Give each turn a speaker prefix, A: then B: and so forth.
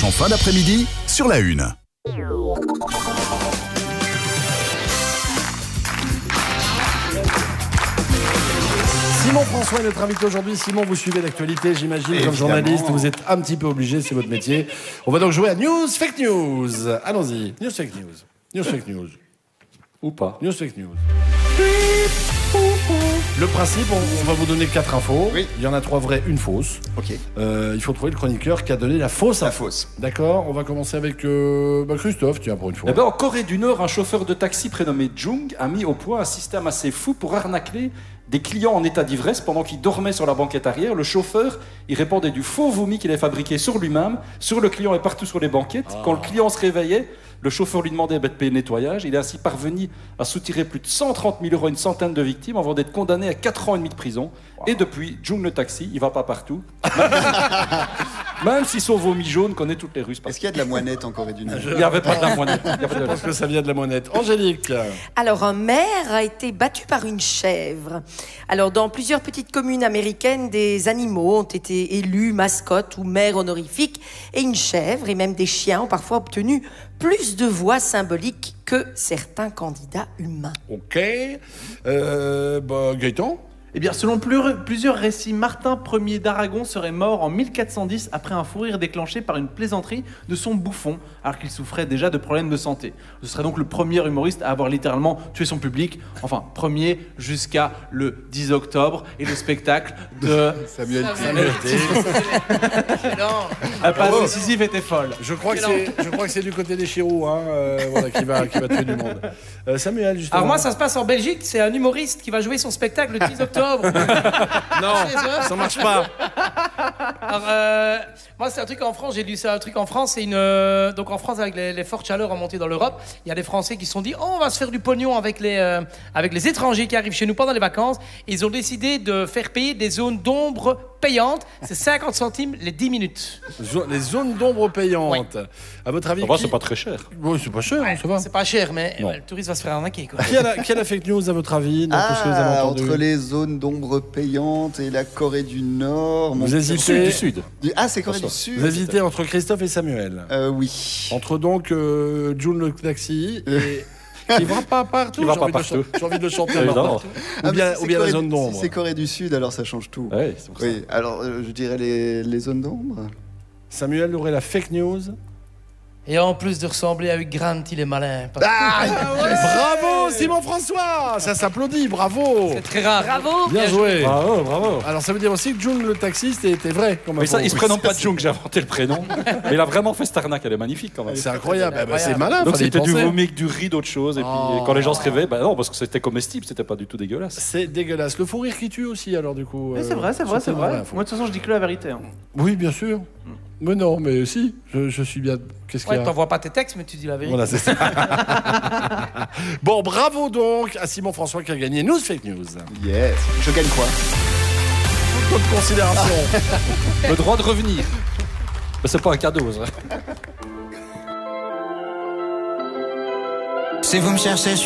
A: en fin d'après-midi sur la Une.
B: Simon François est notre invité aujourd'hui. Simon, vous suivez l'actualité, j'imagine, comme journaliste. Vous êtes un petit peu obligé, c'est votre métier. On va donc jouer à News Fake News. Allons-y. News Fake News. News Fake News.
C: Ou pas.
B: News Fake News. Le principe, on va vous donner 4 infos.
D: Oui.
B: Il y en a 3 vraies, une fausse.
D: Ok.
B: Il faut trouver le chroniqueur qui a donné la fausse info.
D: La fausse.
B: D'accord. On va commencer avec Christophe, tiens, pour une fois.
C: Eh ben, en Corée du Nord, un chauffeur de taxi prénommé Jung a mis au point un système assez fou pour arnaquer des clients en état d'ivresse pendant qu'ils dormaient sur la banquette arrière. Le chauffeur, il répandait du faux vomi qu'il avait fabriqué sur lui-même, sur le client et partout sur les banquettes. Quand le client se réveillait, le chauffeur lui demandait de payer le nettoyage. Il est ainsi parvenu à soutirer plus de 130 000 € à une centaine de victimes avant d'être condamné à 4 ans et demi de prison. Et depuis, Jung le taxi, il va pas partout. Même si son vomi jaune connaît toutes les rues.
D: Est-ce qu'il y a de la moinette en Corée du Nord?
C: Il n'y avait pas de la moinette.
B: Je pense que ça vient de la monnaie. Angélique.
E: Alors, un maire a été battu par une chèvre. Alors, dans plusieurs petites communes américaines, des animaux ont été élus mascottes ou maires honorifiques. Et une chèvre et même des chiens ont parfois obtenu plus de voix symboliques que certains candidats humains.
B: Ok. Gaëtan.
F: Eh bien, selon plusieurs récits, Martin Ier d'Aragon serait mort en 1410 après un fou rire déclenché par une plaisanterie de son bouffon, alors qu'il souffrait déjà de problèmes de santé. Ce serait donc le premier humoriste à avoir littéralement tué son public, enfin, premier jusqu'à le 10 octobre, et le spectacle de...
D: Samuel
F: La passe décisive était folle.
B: Je crois que c'est du côté des Chirous, qui va tuer du monde. Samuel, justement.
G: Alors moi, ça se passe en Belgique. C'est un humoriste qui va jouer son spectacle le 10 octobre.
B: Non, ça marche pas.
G: Alors, moi, c'est un truc en France. J'ai lu ça, un truc en France. C'est donc en France, avec les fortes chaleurs remontées dans l'Europe, il y a des Français qui se sont dit, on va se faire du pognon avec les étrangers qui arrivent chez nous pendant les vacances. Et ils ont décidé de faire payer des zones d'ombre payantes. C'est 50 centimes les 10 minutes.
B: Les zones d'ombre payantes.
G: Oui.
B: À votre avis,
C: Ça va, c'est pas très cher.
B: Oui, c'est pas cher, ça va.
G: C'est pas cher, mais le touriste va se faire arnaquer, quoi.
B: Qui a la fake news, à votre avis, dans tout ce que vous avez entendu?
D: Entre les zones d'ombre payantes et la Corée du Nord...
B: Vous hésitez.
C: Du Sud.
D: Ah, c'est Corée du Sud.
B: Vous hésitez entre Christophe et Samuel.
D: Oui.
B: Entre donc June le taxi et... Qui va pas partout.
C: Qui va pas partout.
B: J'ai envie de le chanter.
C: Évidemment.
B: Ou bien la zone d'ombre.
D: Si c'est Corée du Sud, alors ça change tout.
C: Ouais, c'est pour ça.
D: Oui, alors je dirais les zones d'ombre.
B: Samuel aurait la fake news.
G: Et en plus de ressembler à Hugh Grant, il est malin.
B: Bravo, Simon François. Ça s'applaudit, bravo.
G: C'est très rare.
E: Bravo!
B: Bien joué.
C: Bravo.
B: Alors ça veut dire aussi que June le taxiste était vrai.
C: Mais ça, il se prénomme pas Jung, j'ai inventé le prénom. Mais il a vraiment fait cette arnaque, elle est magnifique quand même.
B: C'est incroyable. C'est malin.
C: Donc
B: fallait y
C: c'était du
B: penser.
C: vomi, du riz, d'autre chose. Et puis quand les gens se réveillent, non, parce que c'était comestible, c'était pas du tout dégueulasse.
B: C'est dégueulasse. Le fou rire qui tue aussi, alors du coup.
F: Mais c'est vrai.
B: faut-
F: Moi, de toute façon, je dis que la vérité. Hein.
B: Oui, bien sûr. Mais non, mais si. Je suis bien. Qu'est-ce qu'il y
G: Ouais,
B: a?
G: t'envoies pas tes textes, mais tu dis la vérité.
B: Voilà, c'est ça. Bon, bravo donc à Simon François qui a gagné News Fake News.
D: Yes. Je gagne quoi?
B: Toute votre considération.
C: Le droit de revenir. Mais c'est pas un cadeau, ça.
H: Si vous me cherchez,